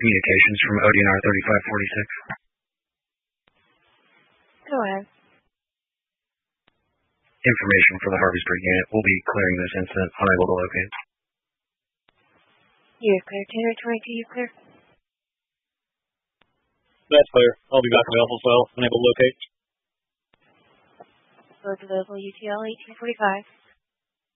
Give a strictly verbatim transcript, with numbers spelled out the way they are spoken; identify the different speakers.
Speaker 1: Communications from O D N R thirty-five forty-six.
Speaker 2: Go ahead.
Speaker 1: Information for the Harveysburg unit. We'll be clearing this incident. Unable to locate.
Speaker 2: You're clear. Tanner twenty-two, you clear?
Speaker 3: That's clear. I'll be back available as well. Unable to locate.
Speaker 2: Local U T L eighteen forty-five.